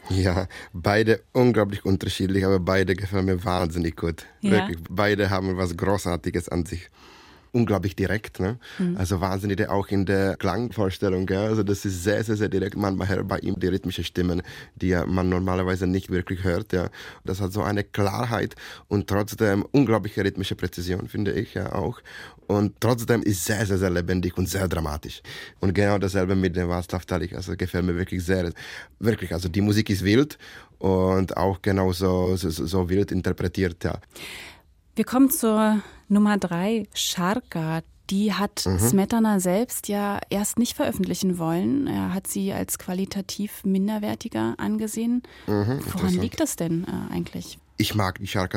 Ja, beide unglaublich unterschiedlich, aber beide gefallen mir wahnsinnig gut. Ja. Wirklich, beide haben was Großartiges an sich. Unglaublich direkt, ne? Also wahnsinnig auch in der Klangvorstellung, gell? Also das ist sehr, sehr, sehr direkt. Manchmal hört bei ihm die rhythmischen Stimmen, die ja man normalerweise nicht wirklich hört, ja. Das hat so eine Klarheit und trotzdem unglaubliche rhythmische Präzision, finde ich ja auch. Und trotzdem ist sehr, sehr, sehr lebendig und sehr dramatisch. Und genau dasselbe mit dem Václav Talik. Also gefällt mir wirklich sehr. Wirklich, also die Musik ist wild und auch genauso so wild interpretiert, ja. Wir kommen zur Nummer 3, Scharka. Die hat Smetana selbst ja erst nicht veröffentlichen wollen. Er hat sie als qualitativ minderwertiger angesehen. Woran liegt das denn eigentlich? Ich mag die Scharka